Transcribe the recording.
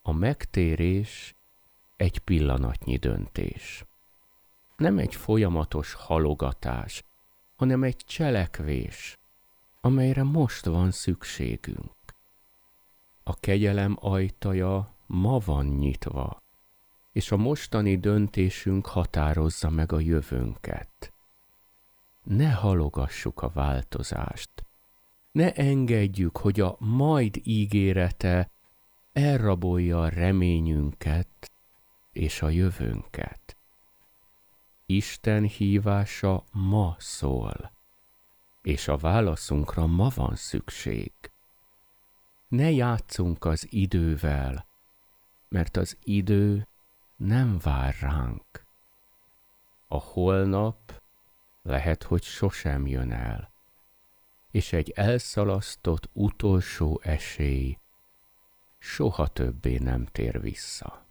A megtérés egy pillanatnyi döntés. Nem egy folyamatos halogatás, hanem egy cselekvés, amelyre most van szükségünk. A kegyelem ajtaja ma van nyitva, és a mostani döntésünk határozza meg a jövőnket. Ne halogassuk a változást. Ne engedjük, hogy a majd ígérete elrabolja a reményünket és a jövőnket. Isten hívása ma szól, és a válaszunkra ma van szükség. Ne játsszunk az idővel, mert az idő nem vár ránk. A holnap lehet, hogy sosem jön el, és egy elszalasztott utolsó esély soha többé nem tér vissza.